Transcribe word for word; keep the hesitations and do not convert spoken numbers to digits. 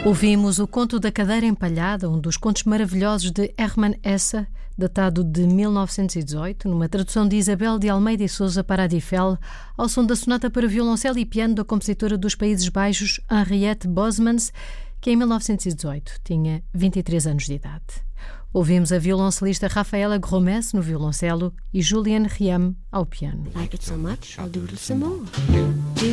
Ouvimos o Conto da Cadeira Empalhada, um dos contos maravilhosos de Hermann Hesse, datado de mil novecentos e dezoito, numa tradução de Isabel de Almeida e Sousa para a Difel, ao som da sonata para violoncelo e piano da compositora dos Países Baixos, Henriette Bosmans, que em mil novecentos e dezoito tinha vinte e três anos de idade. Ouvimos a violoncelista Rafaela Gromes no violoncelo e Julian Riem ao piano. Like it so much, I'll do it some more.